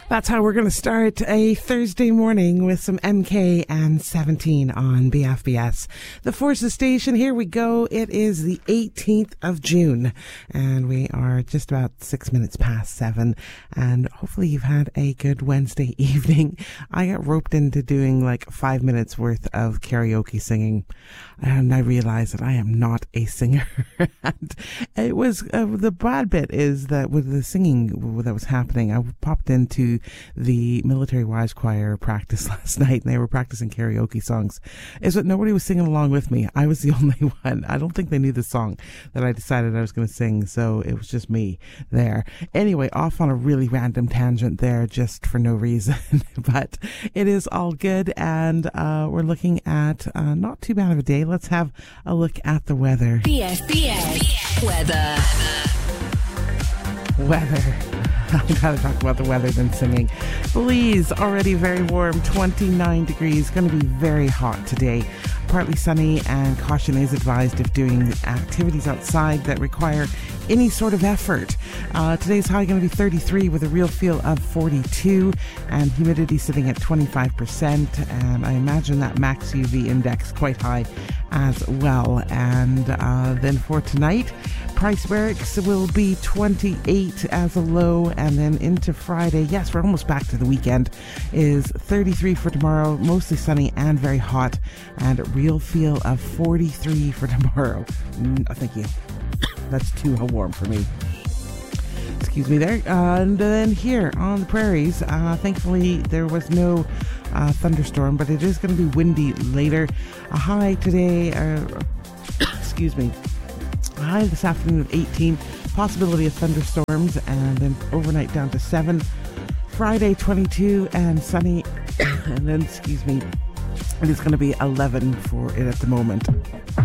That's how we're going to start a Thursday morning with some MK and 17 on BFBS. The Forces Station, here we go. It is the 18th of June, and we are just about 6 minutes past 7, and hopefully you've had a good Wednesday evening. I got roped into doing like 5 minutes worth of karaoke singing, and I realized that I am not a singer. And it was, the bad bit is that with the singing that was happening, I popped into the Military Wives Choir practice last night, and they were practicing karaoke songs. Is that nobody was singing along with me. I was the only one. I don't think they knew the song that I decided I was going to sing, so it was just me there. Anyway, off on a really random tangent there, just for no reason. But it is all good, and we're looking at not too bad of a day. Let's have a look at the weather. BFBS Weather. I gotta talk about the weather than singing. Belize, already very warm, 29 degrees, going to be very hot today. Partly sunny, and caution is advised if doing activities outside that require any sort of effort. Today's high going to be 33 with a real feel of 42, and humidity sitting at 25%, and I imagine that max UV index quite high as well. And then for tonight, Price Barracks will be 28 as a low, and then into Friday, yes, we're almost back to the weekend, is 33 for tomorrow, mostly sunny and very hot, and a real feel of 43 for tomorrow. Thank you. That's too warm for me. Excuse me there. And then here on the prairies, thankfully there was no thunderstorm, but it is going to be windy later. A high today, excuse me, a high this afternoon of 18, possibility of thunderstorms, and then overnight down to 7. Friday 22 and sunny, and then, excuse me, it is going to be 11 for it at the moment.